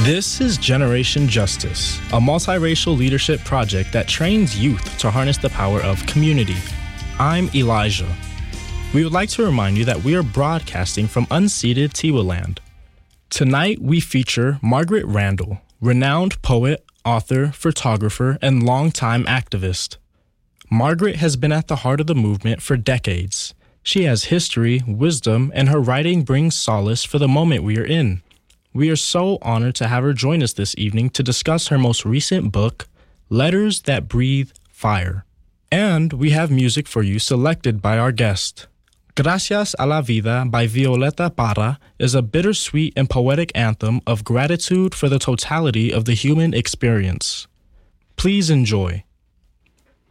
This is Generation Justice, a multiracial leadership project that trains youth to harness the power of community. I'm Elijah. We would like to remind you that we are broadcasting from unceded Tiwa land. Tonight, we feature Margaret Randall, renowned poet, author, photographer, and longtime activist. Margaret has been at the heart of the movement for decades. She has history, wisdom, and her writing brings solace for the moment we are in. We are so honored to have her join us this evening to discuss her most recent book, Letters That Breathe Fire. And we have music for you selected by our guest. Gracias a la Vida by Violeta Parra is a bittersweet and poetic anthem of gratitude for the totality of the human experience. Please enjoy.